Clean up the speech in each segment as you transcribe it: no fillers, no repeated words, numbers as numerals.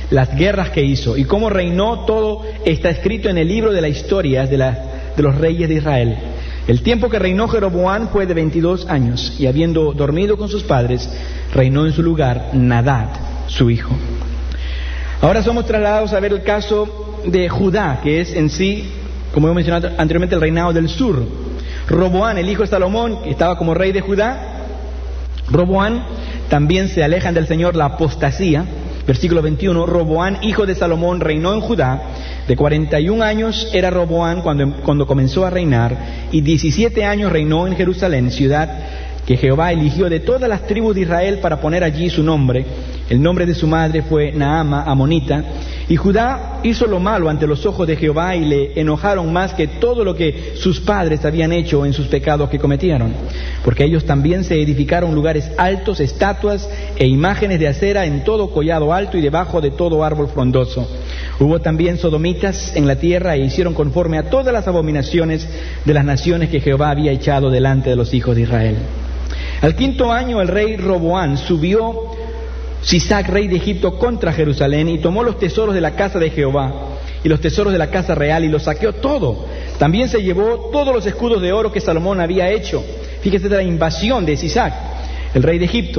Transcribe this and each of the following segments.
las guerras que hizo y cómo reinó, todo está escrito en el libro de las historias de los reyes de Israel. El tiempo que reinó Jeroboam fue de 22 años, y habiendo dormido con sus padres, reinó en su lugar Nadab, su hijo. Ahora somos trasladados a ver el caso de Judá, que es en sí, como hemos mencionado anteriormente, el reinado del sur. Roboam, el hijo de Salomón, que estaba como rey de Judá. Roboam también se alejan del Señor, la apostasía. Versículo 21, Roboam, hijo de Salomón, reinó en Judá. De 41 años era Roboam cuando comenzó a reinar, y 17 años reinó en Jerusalén, ciudad que Jehová eligió de todas las tribus de Israel para poner allí su nombre. El nombre de su madre fue Naama, amonita. Y Judá hizo lo malo ante los ojos de Jehová, y le enojaron más que todo lo que sus padres habían hecho en sus pecados que cometieron. Porque ellos también se edificaron lugares altos, estatuas e imágenes de acera en todo collado alto y debajo de todo árbol frondoso. Hubo también sodomitas en la tierra, e hicieron conforme a todas las abominaciones de las naciones que Jehová había echado delante de los hijos de Israel. Al 5º año el rey Roboam subió Sisac, rey de Egipto, contra Jerusalén, y tomó los tesoros de la casa de Jehová y los tesoros de la casa real, y los saqueó todo. También se llevó todos los escudos de oro que Salomón había hecho. Fíjese de la invasión de Sisac, el rey de Egipto.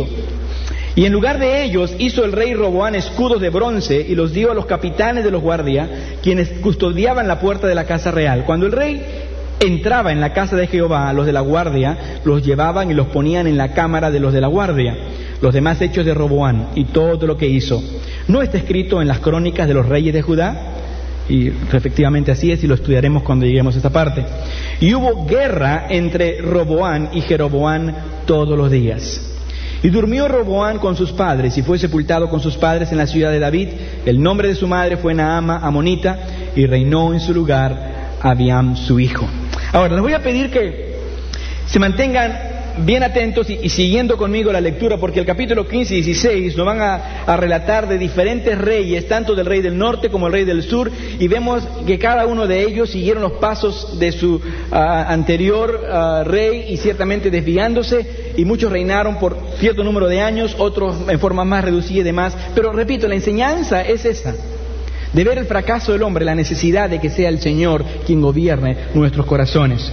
Y en lugar de ellos hizo el rey Roboam escudos de bronce, y los dio a los capitanes de los guardias, quienes custodiaban la puerta de la casa real. Cuando el rey entraba en la casa de Jehová, los de la guardia los llevaban y los ponían en la cámara de los de la guardia. Los demás hechos de Roboam y todo lo que hizo, ¿no está escrito en las crónicas de los reyes de Judá? Y efectivamente así es, y lo estudiaremos cuando lleguemos a esta parte. Y hubo guerra entre Roboam y Jeroboam todos los días. Y durmió Roboam con sus padres, y fue sepultado con sus padres en la ciudad de David. El nombre de su madre fue Naama, amonita, y reinó en su lugar Abiam, su hijo. Ahora, les voy a pedir que se mantengan bien atentos y siguiendo conmigo la lectura, porque el capítulo 15 y 16 nos van a relatar de diferentes reyes, tanto del rey del norte como el rey del sur, y vemos que cada uno de ellos siguieron los pasos de su anterior rey, y ciertamente desviándose, y muchos reinaron por cierto número de años, otros en forma más reducida y demás. Pero repito, la enseñanza es esa, de ver el fracaso del hombre, la necesidad de que sea el Señor quien gobierne nuestros corazones.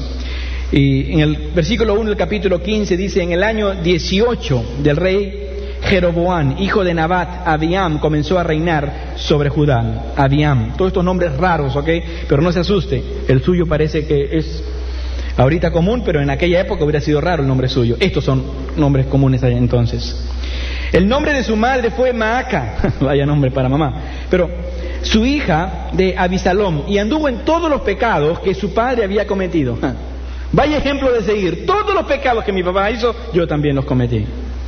Y en el versículo 1 del capítulo 15 dice: en el año 18 del rey Jeroboam, hijo de Nabat, Abiam comenzó a reinar sobre Judá. Abiam, todos estos nombres raros, ¿ok? Pero no se asuste, el suyo parece que es ahorita común, pero en aquella época hubiera sido raro el nombre suyo. Estos son nombres comunes allá entonces. El nombre de su madre fue Maaca, vaya nombre para mamá, pero su hija de Abisalom, y anduvo en todos los pecados que su padre había cometido. Vaya ejemplo de seguir. Todos los pecados que mi papá hizo, yo también los cometí.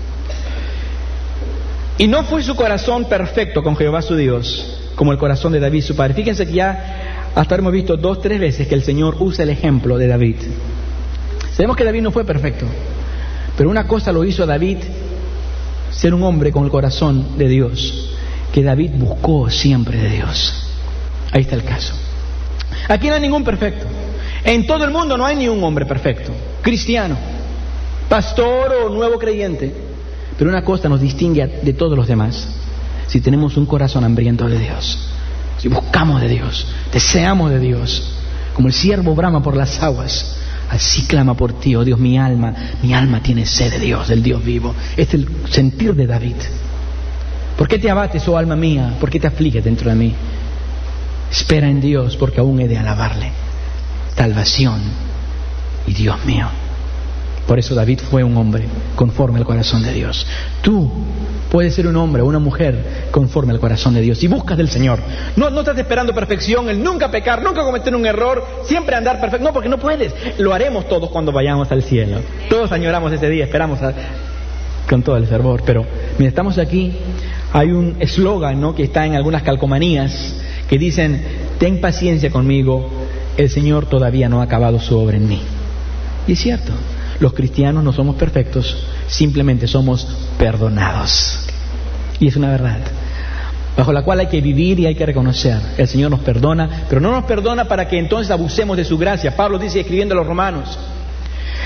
Y no fue su corazón perfecto con Jehová su Dios, como el corazón de David su padre. Fíjense que ya hasta hemos visto 2 o 3 veces que el Señor usa el ejemplo de David. Sabemos que David no fue perfecto, pero una cosa lo hizo a David ser un hombre con el corazón de Dios, que David buscó siempre de Dios. Ahí está el caso. Aquí no hay ningún perfecto. En todo el mundo no hay ni un hombre perfecto, cristiano, pastor o nuevo creyente. Pero una cosa nos distingue de todos los demás: si tenemos un corazón hambriento de Dios, si buscamos de Dios, deseamos de Dios, como el siervo brama por las aguas, así clama por ti, oh Dios, mi alma tiene sed de Dios, del Dios vivo. Este es el sentir de David. ¿Por qué te abates, oh alma mía? ¿Por qué te afliges dentro de mí? Espera en Dios, porque aún he de alabarle. Salvación y Dios mío. Por eso David fue un hombre conforme al corazón de Dios. Tú puedes ser un hombre o una mujer conforme al corazón de Dios, si buscas del Señor. No estás esperando perfección, el nunca pecar, nunca cometer un error, siempre andar perfecto. No, porque no puedes. Lo haremos todos cuando vayamos al cielo. Todos añoramos ese día, esperamos con todo el fervor. Pero mientras estamos aquí, hay un eslogan, ¿no?, que está en algunas calcomanías que dicen: ten paciencia conmigo, el Señor todavía no ha acabado su obra en mí. Y es cierto, los cristianos no somos perfectos, simplemente somos perdonados. Y es una verdad bajo la cual hay que vivir y hay que reconocer. El Señor nos perdona, pero no nos perdona para que entonces abusemos de su gracia. Pablo dice, escribiendo a los romanos: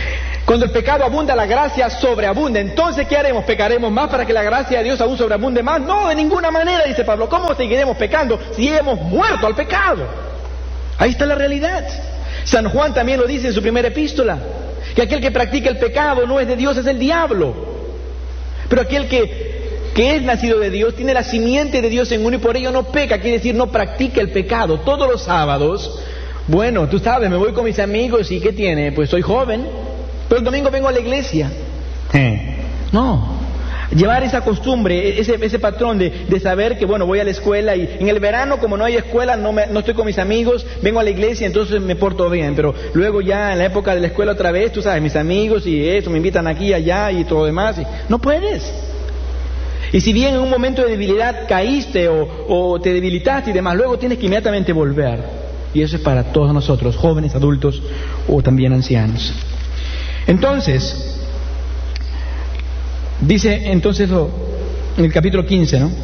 Cuando el pecado abunda, la gracia sobreabunda. Entonces, ¿qué haremos? ¿Pecaremos más para que la gracia de Dios aún sobreabunde más? No, de ninguna manera, dice Pablo. ¿Cómo seguiremos pecando si hemos muerto al pecado? Ahí está la realidad. San Juan también lo dice en su primera epístola, que aquel que practica el pecado no es de Dios, es el diablo. Pero aquel que es nacido de Dios tiene la simiente de Dios en uno y por ello no peca, quiere decir no practica el pecado. Todos los sábados, bueno, tú sabes, me voy con mis amigos y ¿qué tiene? Pues soy joven, pero el domingo vengo a la iglesia. No, llevar esa costumbre, ese patrón de saber que bueno, voy a la escuela y en el verano como no hay escuela, no estoy con mis amigos, vengo a la iglesia, entonces me porto bien, pero luego ya en la época de la escuela otra vez, tú sabes, mis amigos y eso, me invitan aquí y allá y todo lo demás, y no puedes. Y si bien en un momento de debilidad caíste o te debilitaste y demás, luego tienes que inmediatamente volver. Y eso es para todos nosotros, jóvenes, adultos o también ancianos. Entonces, dice entonces en el capítulo 15, ¿no?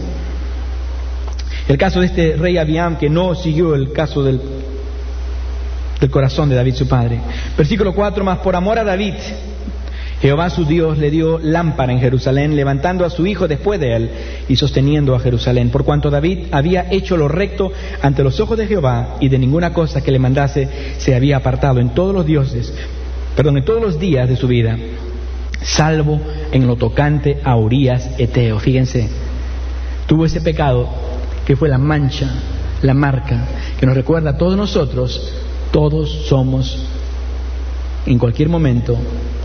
El caso de este rey Abiam que no siguió el caso del corazón de David su padre. Versículo 4, más por amor a David, Jehová su Dios le dio lámpara en Jerusalén, levantando a su hijo después de él y sosteniendo a Jerusalén, por cuanto David había hecho lo recto ante los ojos de Jehová y de ninguna cosa que le mandase se había apartado en todos los días de su vida, salvo en lo tocante a Urías Eteo. Fíjense, tuvo ese pecado que fue la mancha, la marca, que nos recuerda a todos nosotros, todos somos en cualquier momento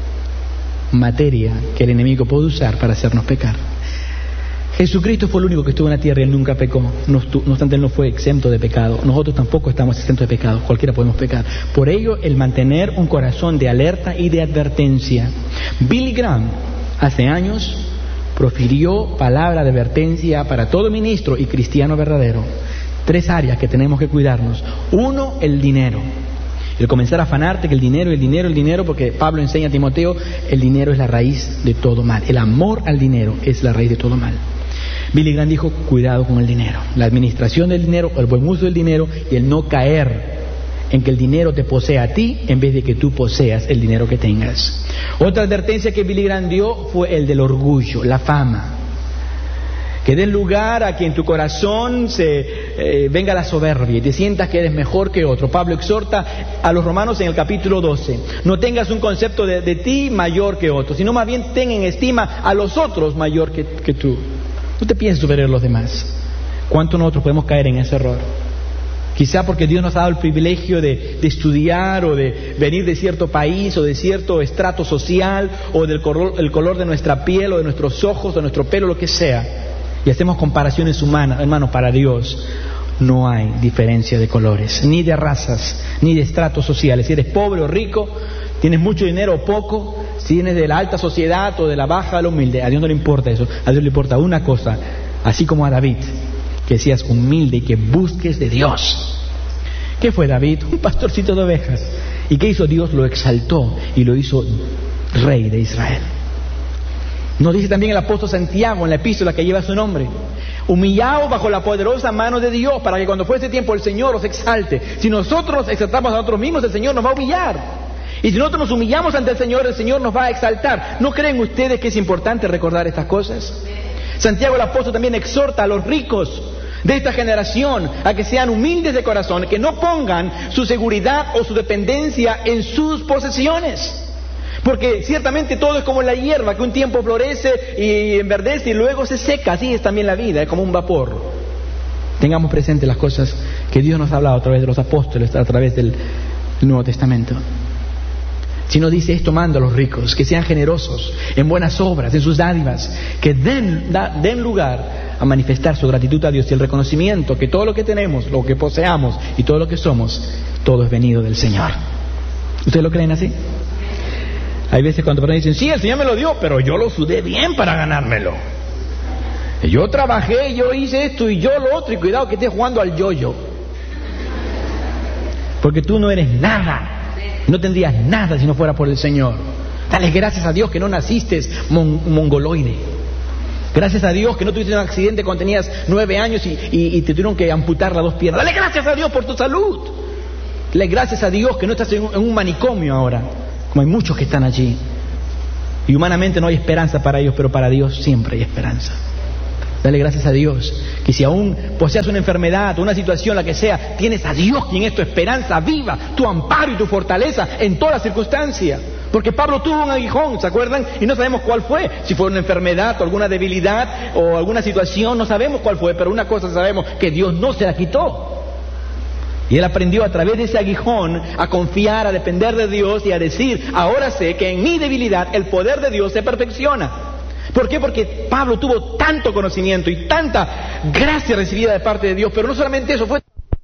materia que el enemigo puede usar para hacernos pecar. Jesucristo fue el único que estuvo en la tierra y Él nunca pecó. No obstante, Él no fue exento de pecado. Nosotros tampoco estamos exentos de pecado. Cualquiera podemos pecar. Por ello, el mantener un corazón de alerta y de advertencia. Billy Graham, hace años, profirió palabra de advertencia para todo ministro y cristiano verdadero. 3 áreas que tenemos que cuidarnos. 1, el dinero. El comenzar a afanarte que el dinero, porque Pablo enseña a Timoteo, el dinero es la raíz de todo mal. El amor al dinero es la raíz de todo mal. Billy Graham dijo, cuidado con el dinero. La administración del dinero, el buen uso del dinero y el no caer en que el dinero te posea a ti en vez de que tú poseas el dinero que tengas. Otra advertencia que Billy Graham dio fue el del orgullo, la fama. Que den lugar a que en tu corazón venga la soberbia y te sientas que eres mejor que otro. Pablo exhorta a los romanos en el capítulo 12. No tengas un concepto de ti mayor que otro, sino más bien ten en estima a los otros mayor que tú. No te pienses superior a los demás. ¿Cuánto nosotros podemos caer en ese error? Quizá porque Dios nos ha dado el privilegio de estudiar o de venir de cierto país o de cierto estrato social o del color de nuestra piel o de nuestros ojos o de nuestro pelo, lo que sea. Y hacemos comparaciones humanas. Hermano, para Dios no hay diferencia de colores, ni de razas, ni de estratos sociales. Si eres pobre o rico, tienes mucho dinero o poco, si vienes de la alta sociedad o de la baja a la humilde, a Dios no le importa eso. A Dios le importa una cosa, así como a David, que seas humilde y que busques de Dios. ¿Qué fue David? Un pastorcito de ovejas. ¿Y qué hizo Dios? Lo exaltó y lo hizo rey de Israel. Nos dice también el apóstol Santiago en la epístola que lleva su nombre: humillaos bajo la poderosa mano de Dios, para que cuando fuese tiempo el Señor os exalte. Si nosotros nos exaltamos a nosotros mismos, el Señor nos va a humillar. Y si nosotros nos humillamos ante el Señor nos va a exaltar. ¿No creen ustedes que es importante recordar estas cosas? Santiago el apóstol también exhorta a los ricos de esta generación a que sean humildes de corazón, que no pongan su seguridad o su dependencia en sus posesiones. Porque ciertamente todo es como la hierba, que un tiempo florece y enverdece y luego se seca. Así es también la vida, es como un vapor. Tengamos presentes las cosas que Dios nos ha hablado a través de los apóstoles, a través del Nuevo Testamento. Si no dice esto, manda a los ricos, que sean generosos en buenas obras, en sus dádivas, que den lugar a manifestar su gratitud a Dios y el reconocimiento que todo lo que tenemos, lo que poseamos y todo lo que somos, todo es venido del Señor. ¿Ustedes lo creen así? Hay veces cuando personas dicen, sí, el Señor me lo dio, pero yo lo sudé bien para ganármelo. Yo trabajé, yo hice esto y yo lo otro, y cuidado que estés jugando al yo-yo. Porque tú no eres nada. No tendrías nada si no fuera por el Señor. Dale gracias a Dios que no naciste mongoloide. Gracias a Dios que no tuviste un accidente cuando tenías 9 años y te tuvieron que amputar las 2 piernas. Dale gracias a Dios por tu salud. Dale gracias a Dios que no estás en un manicomio ahora, como hay muchos que están allí. Y humanamente no hay esperanza para ellos, pero para Dios siempre hay esperanza. Dale gracias a Dios, que si aún poseas una enfermedad o una situación, la que sea, tienes a Dios quien es tu esperanza viva, tu amparo y tu fortaleza en toda circunstancia. Porque Pablo tuvo un aguijón, ¿se acuerdan? Y no sabemos cuál fue, si fue una enfermedad o alguna debilidad o alguna situación, no sabemos cuál fue, pero una cosa sabemos, que Dios no se la quitó. Y él aprendió a través de ese aguijón a confiar, a depender de Dios y a decir, ahora sé que en mi debilidad el poder de Dios se perfecciona. ¿Por qué? Porque Pablo tuvo tanto conocimiento y tanta gracia recibida de parte de Dios, pero no solamente eso, fue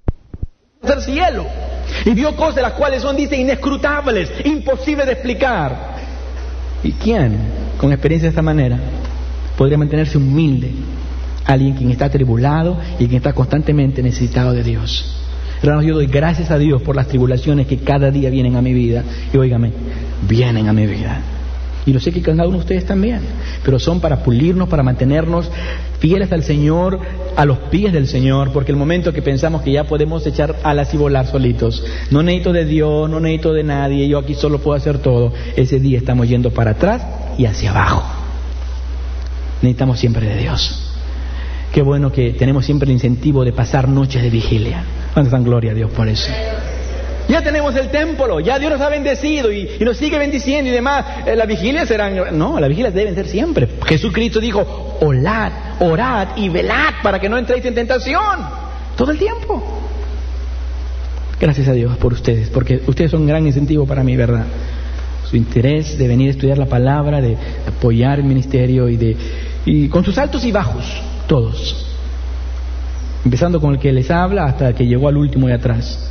del cielo. Y vio cosas las cuales son, dice, inescrutables, imposibles de explicar. ¿Y quién, con experiencia de esta manera, podría mantenerse humilde? Alguien quien está atribulado y quien está constantemente necesitado de Dios. Hermanos, yo doy gracias a Dios por las tribulaciones que cada día vienen a mi vida. Y óigame, vienen a mi vida. Y lo sé que cada uno de ustedes también. Pero son para pulirnos, para mantenernos fieles al Señor, a los pies del Señor. Porque el momento que pensamos que ya podemos echar alas y volar solitos, no necesito de Dios, no necesito de nadie, yo aquí solo puedo hacer todo, ese día estamos yendo para atrás y hacia abajo. Necesitamos siempre de Dios. Qué bueno que tenemos siempre el incentivo de pasar noches de vigilia. ¿Cuánta dan gloria a Dios por eso? Ya tenemos el templo, ya Dios nos ha bendecido y nos sigue bendiciendo y demás. Las vigilias serán... No, las vigilias deben ser siempre. Jesucristo dijo, orad y velad para que no entréis en tentación. Todo el tiempo. Gracias a Dios por ustedes, porque ustedes son un gran incentivo para mí, ¿verdad? Su interés de venir a estudiar la palabra, de apoyar el ministerio y con sus altos y bajos, todos. Empezando con el que les habla hasta el que llegó al último de atrás.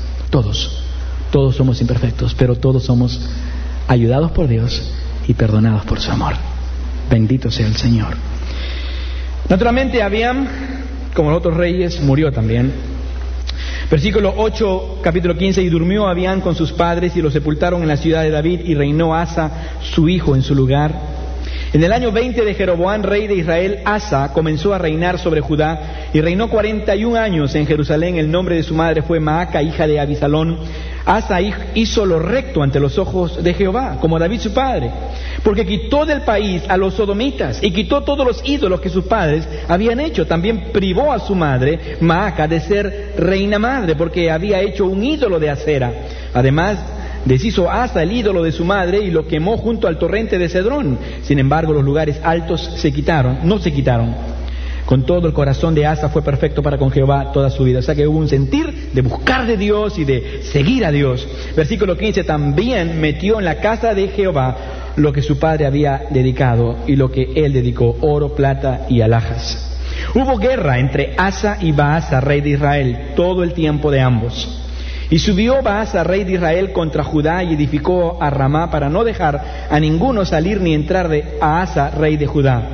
Todos somos imperfectos, pero todos somos ayudados por Dios y perdonados por su amor. Bendito sea el Señor. Naturalmente, Abiam, como los otros reyes, murió también. Versículo 8, capítulo 15, y durmió Abiam con sus padres y lo sepultaron en la ciudad de David y reinó Asa, su hijo, en su lugar. En el año 20 de Jeroboam, rey de Israel, Asa comenzó a reinar sobre Judá y reinó 41 años en Jerusalén. El nombre de su madre fue Maaca, hija de Abisalón. Asa hizo lo recto ante los ojos de Jehová, como David su padre, porque quitó del país a los sodomitas y quitó todos los ídolos que sus padres habían hecho. También privó a su madre, Maaca, de ser reina madre, porque había hecho un ídolo de acera. Además, deshizo Asa el ídolo de su madre y lo quemó junto al torrente de Cedrón. Sin embargo, los lugares altos no se quitaron. Con todo, el corazón de Asa fue perfecto para con Jehová toda su vida. O sea que hubo un sentir de buscar de Dios y de seguir a Dios. Versículo 15, también metió en la casa de Jehová lo que su padre había dedicado y lo que él dedicó, oro, plata y alhajas. Hubo guerra entre Asa y Baasa, rey de Israel, todo el tiempo de ambos. Y subió Baasa, rey de Israel, contra Judá y edificó a Ramá para no dejar a ninguno salir ni entrar a Asa, rey de Judá,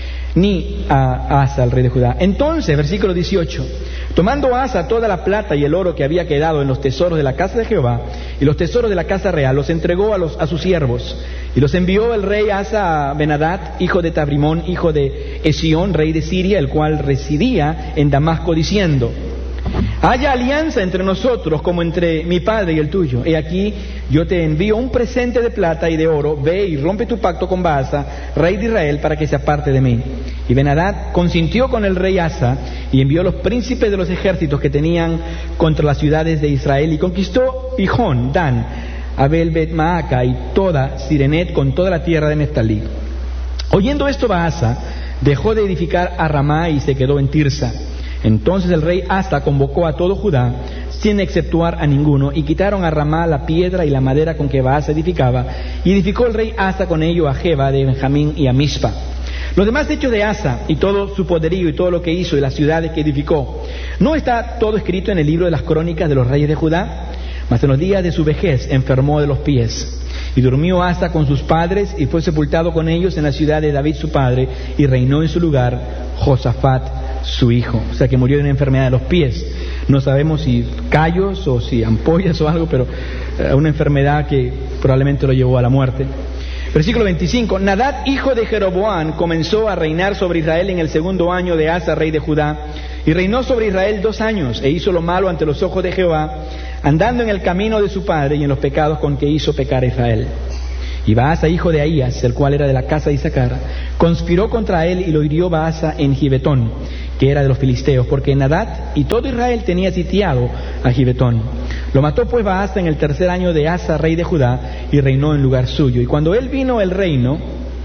ni a Asa, el rey de Judá. Entonces, versículo 18, tomando Asa toda la plata y el oro que había quedado en los tesoros de la casa de Jehová y los tesoros de la casa real, los entregó a sus siervos. Y los envió el rey Asa a Benadad, hijo de Tabrimón, hijo de Esión, rey de Siria, el cual residía en Damasco, diciendo: haya alianza entre nosotros como entre mi padre y el tuyo. He aquí, yo te envío un presente de plata y de oro. Ve y rompe tu pacto con Baasa, rey de Israel, para que se aparte de mí. Y Benadad consintió con el rey Asa y envió los príncipes de los ejércitos que tenían contra las ciudades de Israel y conquistó Gijón, Dan, Abel Bet Maaca y toda Sirenet con toda la tierra de Neftalí. Oyendo esto, Baasa dejó de edificar a Ramá y se quedó en Tirsa. Entonces el rey Asa convocó a todo Judá, sin exceptuar a ninguno, y quitaron a Ramá la piedra y la madera con que Baasa edificaba, y edificó el rey Asa con ello a Geba de Benjamín y a Mizpa. Los demás hechos de Asa, y todo su poderío y todo lo que hizo, y las ciudades que edificó, ¿no está todo escrito en el libro de las crónicas de los reyes de Judá? Mas en los días de su vejez enfermó de los pies. Y durmió Asa con sus padres, y fue sepultado con ellos en la ciudad de David su padre, y reinó en su lugar Josafat su hijo. O sea que murió de una enfermedad de los pies. No sabemos si callos o si ampollas o algo, pero una enfermedad que probablemente lo llevó a la muerte. Versículo 25. Nadab, hijo de Jeroboam, comenzó a reinar sobre Israel en el segundo año de Asa, rey de Judá, y reinó sobre Israel 2 años, e hizo lo malo ante los ojos de Jehová, andando en el camino de su padre y en los pecados con que hizo pecar a Israel. Y Baasa, hijo de Ahías, el cual era de la casa de Issacar, conspiró contra él y lo hirió Baasa en Gibetón, que era de los filisteos, porque Nadab y todo Israel tenía sitiado a Gibetón. Lo mató pues Baasa en el 3er año de Asa, rey de Judá, y reinó en lugar suyo. Y cuando él vino al reino,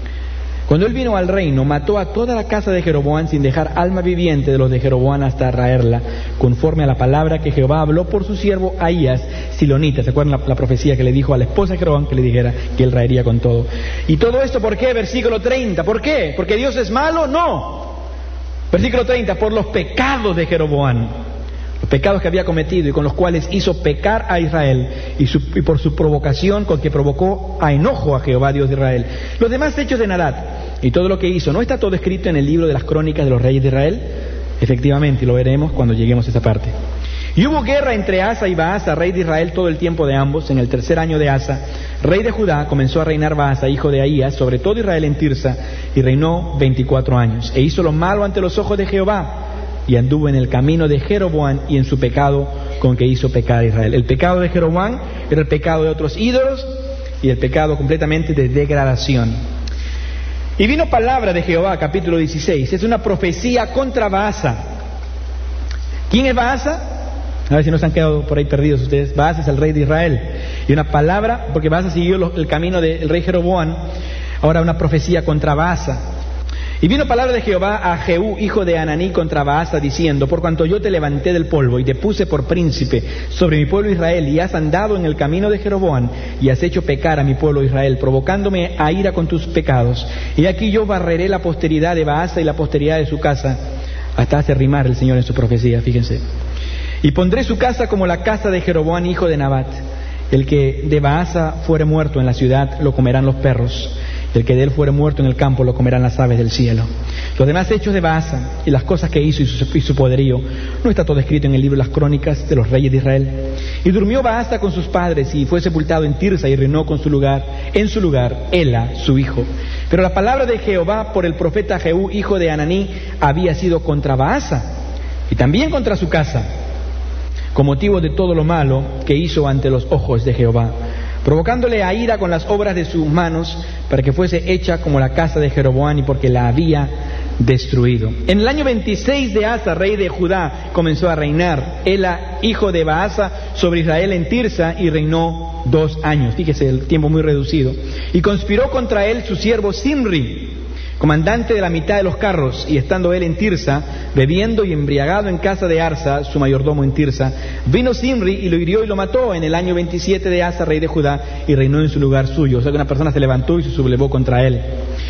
mató a toda la casa de Jeroboam sin dejar alma viviente de los de Jeroboam hasta raerla, conforme a la palabra que Jehová habló por su siervo Ahías Silonita. ¿Se acuerdan la profecía que le dijo a la esposa de Jeroboam que le dijera que él raería con todo? Y todo esto, ¿por qué? Versículo 30. ¿Por qué? ¿Porque Dios es malo? No. Versículo 30. Por los pecados de Jeroboam, los pecados que había cometido y con los cuales hizo pecar a Israel, y por su provocación con que provocó a enojo a Jehová Dios de Israel. Los demás hechos de Nadab y todo lo que hizo, ¿no está todo escrito en el libro de las crónicas de los reyes de Israel? Efectivamente, y lo veremos cuando lleguemos a esa parte. Y hubo guerra entre Asa y Baasa, rey de Israel, todo el tiempo de ambos. En el 3er año de Asa, rey de Judá, comenzó a reinar Baasa, hijo de Ahías, sobre todo Israel en Tirsa, y reinó 24 años. E hizo lo malo ante los ojos de Jehová, y anduvo en el camino de Jeroboam y en su pecado con que hizo pecar a Israel. El pecado de Jeroboam era el pecado de otros ídolos y el pecado completamente de degradación. Y vino palabra de Jehová, capítulo 16. Es una profecía contra Baasa. ¿Quién es Baasa? A ver si no se han quedado por ahí perdidos ustedes. Baasa es el rey de Israel. Y una palabra, porque Baasa siguió el camino del rey Jeroboam. Ahora una profecía contra Baasa. Y vino palabra de Jehová a Jehú, hijo de Hananí, contra Baasa, diciendo: por cuanto yo te levanté del polvo y te puse por príncipe sobre mi pueblo Israel, y has andado en el camino de Jeroboam, y has hecho pecar a mi pueblo Israel, provocándome a ira con tus pecados, y aquí yo barreré la posteridad de Baasa y la posteridad de su casa. Hasta hace rimar el Señor en su profecía, fíjense. Y pondré su casa como la casa de Jeroboam, hijo de Nabat. El que de Baasa fuere muerto en la ciudad, lo comerán los perros. El que de él fuere muerto en el campo, lo comerán las aves del cielo. Los demás hechos de Baasa y las cosas que hizo y su poderío, ¿no está todo escrito en el libro de las crónicas de los reyes de Israel? Y durmió Baasa con sus padres y fue sepultado en Tirsa, y reinó en su lugar Ela, su hijo. Pero la palabra de Jehová por el profeta Jehú, hijo de Hananí, había sido contra Baasa y también contra su casa, con motivo de todo lo malo que hizo ante los ojos de Jehová, provocándole a ira con las obras de sus manos, para que fuese hecha como la casa de Jeroboam, y porque la había destruido. En el año 26 de Asa, rey de Judá, comenzó a reinar Ela, hijo de Baasa, sobre Israel en Tirsa, y reinó 2 años. Fíjese, el tiempo muy reducido. Y conspiró contra él su siervo Zimri, comandante de la mitad de los carros, y estando él en Tirsa, bebiendo y embriagado en casa de Arsa, su mayordomo en Tirsa, vino Zimri y lo hirió y lo mató en el año 27 de Asa, rey de Judá, y reinó en su lugar suyo. O sea que una persona se levantó y se sublevó contra él.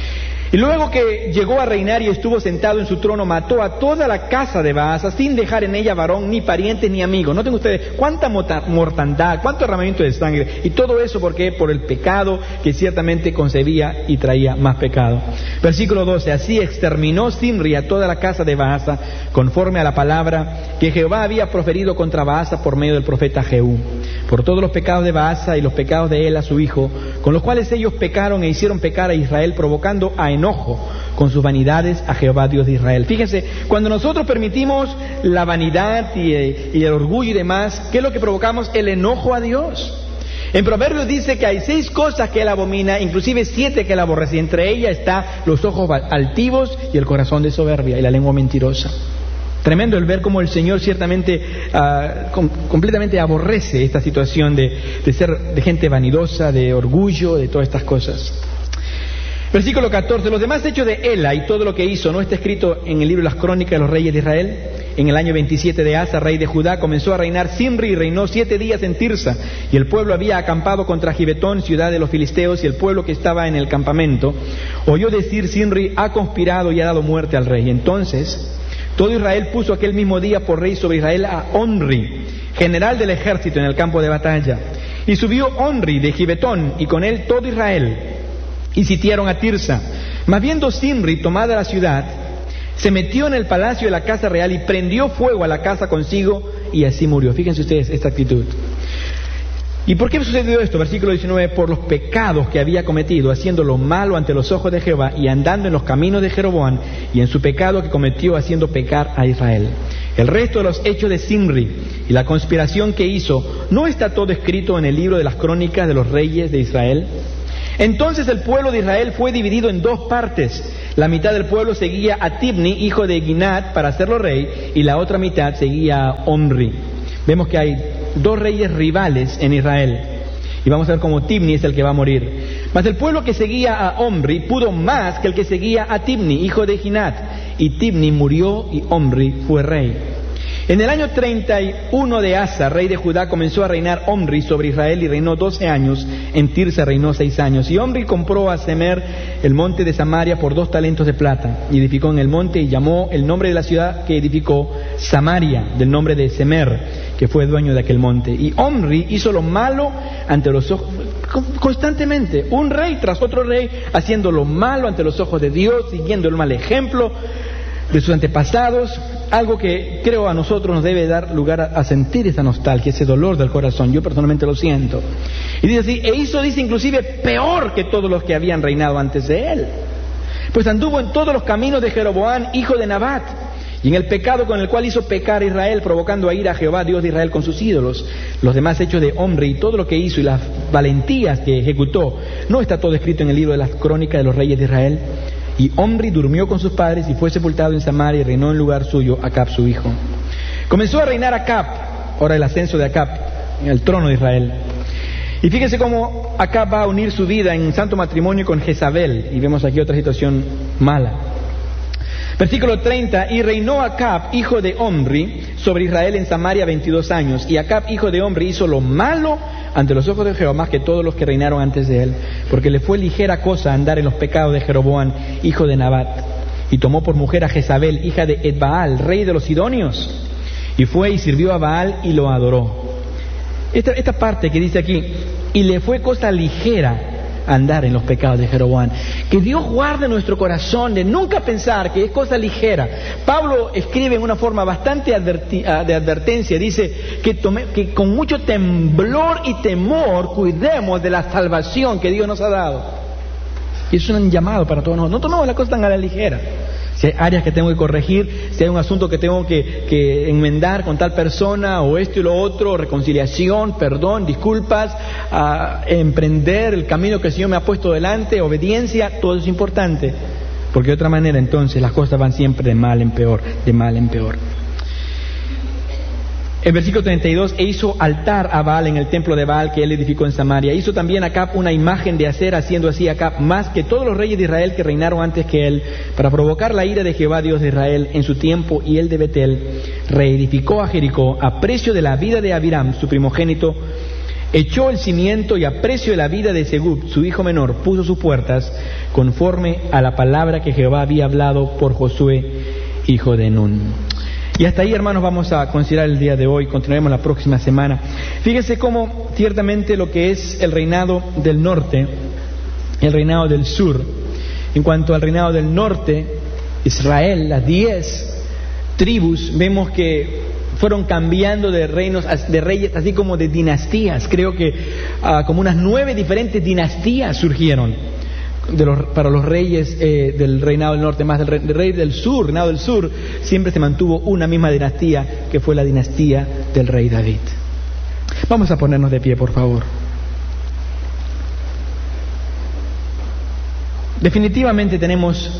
Y luego que llegó a reinar y estuvo sentado en su trono, mató a toda la casa de Baasa, sin dejar en ella varón, ni parientes, ni amigos. Noten ustedes cuánta mortandad, cuánto derramamiento de sangre. Y todo eso, ¿por qué? Por el pecado que ciertamente concebía y traía más pecado. Versículo 12. Así exterminó Zimri a toda la casa de Baasa, conforme a la palabra que Jehová había proferido contra Baasa por medio del profeta Jehú, por todos los pecados de Baasa y los pecados de Ela, su hijo, con los cuales ellos pecaron e hicieron pecar a Israel, provocando a enojo con sus vanidades a Jehová Dios de Israel. Fíjense, cuando nosotros permitimos la vanidad y el orgullo y demás, ¿qué es lo que provocamos? El enojo a Dios. En Proverbios dice que hay 6 cosas que él abomina, inclusive 7 que él aborrece, y entre ellas está los ojos altivos y el corazón de soberbia y la lengua mentirosa. Tremendo el ver cómo el Señor ciertamente completamente aborrece esta situación de ser de gente vanidosa, de orgullo, de todas estas cosas. Versículo 14. Los demás hechos de Ela y todo lo que hizo, ¿no está escrito en el libro de las crónicas de los reyes de Israel? En el año 27 de Asa, rey de Judá, comenzó a reinar Zimri y reinó 7 días en Tirsa. Y el pueblo había acampado contra Gibetón, ciudad de los filisteos, y el pueblo que estaba en el campamento oyó decir: Zimri ha conspirado y ha dado muerte al rey. Entonces todo Israel puso aquel mismo día por rey sobre Israel a Onri, general del ejército, en el campo de batalla. Y subió Onri de Gibetón, y con él todo Israel, y sitiaron a Tirsa. Mas viendo Zimri tomada la ciudad, se metió en el palacio de la casa real y prendió fuego a la casa consigo, y así murió. Fíjense ustedes esta actitud. ¿Y por qué sucedió esto? Versículo 19. Por los pecados que había cometido, haciendo lo malo ante los ojos de Jehová, y andando en los caminos de Jeroboam, y en su pecado que cometió, haciendo pecar a Israel. El resto de los hechos de Zimri y la conspiración que hizo, ¿no está todo escrito en el libro de las crónicas de los reyes de Israel? Entonces el pueblo de Israel fue dividido en dos partes. La mitad del pueblo seguía a Tibni, hijo de Ginat, para hacerlo rey, y la otra mitad seguía a Omri. Vemos que hay dos reyes rivales en Israel, y vamos a ver cómo Tibni es el que va a morir. Mas el pueblo que seguía a Omri pudo más que el que seguía a Tibni, hijo de Ginat, y Tibni murió y Omri fue rey. En el año 31 de Asa, rey de Judá, comenzó a reinar Omri sobre Israel y reinó 12 años. En Tirsa reinó 6 años. Y Omri compró a Semer el monte de Samaria por 2 talentos de plata. Y edificó en el monte y llamó el nombre de la ciudad que edificó Samaria, del nombre de Semer, que fue dueño de aquel monte. Y Omri hizo lo malo ante los ojos, constantemente, un rey tras otro rey, haciendo lo malo ante los ojos de Dios, siguiendo el mal ejemplo de sus antepasados, algo que creo a nosotros nos debe dar lugar a sentir esa nostalgia, ese dolor del corazón. Yo personalmente lo siento. Y dice así, e hizo, dice, inclusive peor que todos los que habían reinado antes de él, pues anduvo en todos los caminos de Jeroboam, hijo de Nabat, y en el pecado con el cual hizo pecar a Israel, provocando a ir a Jehová, Dios de Israel, con sus ídolos. Los demás hechos de Omri y todo lo que hizo y las valentías que ejecutó, ¿no está todo escrito en el libro de las crónicas de los reyes de Israel? Y Omri durmió con sus padres y fue sepultado en Samaria y reinó en lugar suyo Acab su hijo. Comenzó a reinar Acab, ahora el ascenso de Acab, en el trono de Israel. Y fíjense cómo Acab va a unir su vida en santo matrimonio con Jezabel. Y vemos aquí otra situación mala. Versículo 30, y reinó Acab, hijo de Omri, sobre Israel en Samaria 22 años. Y Acab, hijo de Omri, hizo lo malo ante los ojos de Jehová más que todos los que reinaron antes de él, porque le fue ligera cosa andar en los pecados de Jeroboam, hijo de Nabat. Y tomó por mujer a Jezabel, hija de Edbaal, rey de los Sidonios, y fue y sirvió a Baal y lo adoró. Esta parte que dice aquí, y le fue cosa ligera andar en los pecados de Jeroboam. Que Dios guarde nuestro corazón de nunca pensar que es cosa ligera. Pablo escribe en una forma bastante de advertencia, dice que con mucho temblor y temor cuidemos de la salvación que Dios nos ha dado. Y eso es un llamado para todos nosotros. No tomemos la cosa tan a la ligera. Si hay áreas que tengo que corregir, si hay un asunto que tengo que enmendar con tal persona, o esto y lo otro, reconciliación, perdón, disculpas, emprender el camino que el Señor me ha puesto delante, obediencia, todo eso es importante, porque de otra manera entonces las cosas van siempre de mal en peor, de mal en peor. El versículo 32, e hizo altar a Baal en el templo de Baal que él edificó en Samaria. Hizo también Acab una imagen de acera, haciendo así Acab más que todos los reyes de Israel que reinaron antes que él, para provocar la ira de Jehová Dios de Israel en su tiempo. Y él de Betel reedificó a Jericó a precio de la vida de Abiram, su primogénito, echó el cimiento, y a precio de la vida de Segub, su hijo menor, puso sus puertas, conforme a la palabra que Jehová había hablado por Josué, hijo de Nun. Y hasta ahí, hermanos, vamos a considerar el día de hoy. Continuaremos la próxima semana. Fíjense cómo ciertamente lo que es el reinado del norte, el reinado del sur. En cuanto al reinado del norte, Israel, las 10 tribus, vemos que fueron cambiando de reinos, de reyes, así como de dinastías. Creo que como unas 9 diferentes dinastías surgieron para los reyes del reinado del norte. Más del rey del sur, reinado del sur, siempre se mantuvo una misma dinastía, que fue la dinastía del rey David. Vamos a ponernos de pie, por favor. Definitivamente tenemos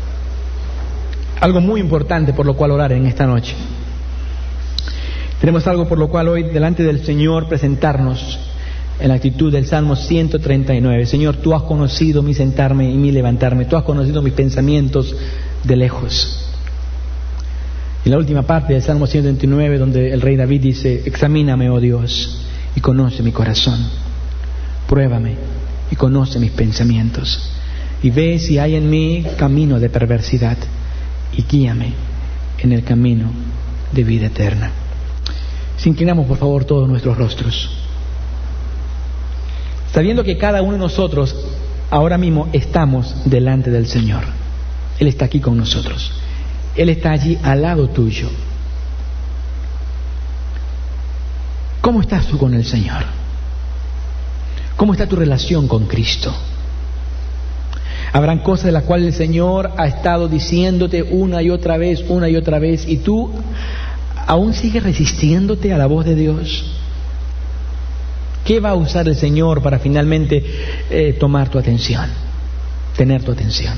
algo muy importante por lo cual orar en esta noche. Tenemos algo por lo cual hoy delante del Señor presentarnos en la actitud del Salmo 139. Señor, tú has conocido mi sentarme y mi levantarme, tú has conocido mis pensamientos de lejos. En la última parte del Salmo 139, donde el rey David dice, examíname, oh Dios, y conoce mi corazón, pruébame y conoce mis pensamientos, y ve si hay en mí camino de perversidad, y guíame en el camino de vida eterna. Si inclinamos por favor todos nuestros rostros, sabiendo que cada uno de nosotros ahora mismo estamos delante del Señor. Él está aquí con nosotros. Él está allí al lado tuyo. ¿Cómo estás tú con el Señor? ¿Cómo está tu relación con Cristo? Habrán cosas de las cuales el Señor ha estado diciéndote una y otra vez, y tú aún sigues resistiéndote a la voz de Dios. ¿Qué va a usar el Señor para finalmente tomar tu atención? Tener tu atención.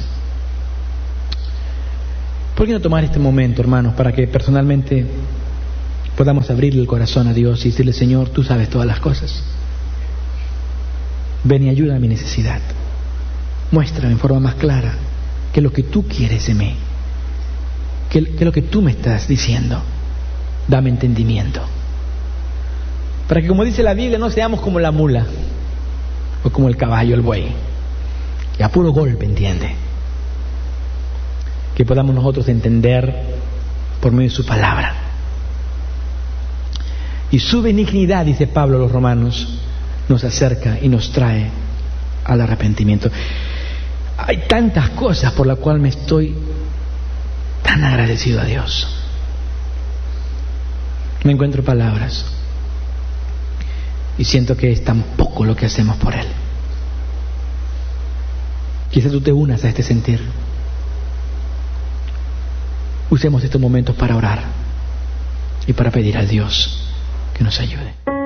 ¿Por qué no tomar este momento, hermanos, para que personalmente podamos abrirle el corazón a Dios y decirle: Señor, tú sabes todas las cosas. Ven y ayuda a mi necesidad. Muéstrame en forma más clara qué es lo que tú quieres de mí. ¿Qué es lo que tú me estás diciendo? Dame entendimiento. Para que, como dice la Biblia, no seamos como la mula o como el caballo, el buey, que a puro golpe entiende. Que podamos nosotros entender por medio de su palabra. Y su benignidad, dice Pablo a los romanos, nos acerca y nos trae al arrepentimiento. Hay tantas cosas por las cuales me estoy tan agradecido a Dios. No encuentro palabras y siento que es tan poco lo que hacemos por Él. Quizás tú te unas a este sentir. Usemos estos momentos para orar y para pedir al Dios que nos ayude.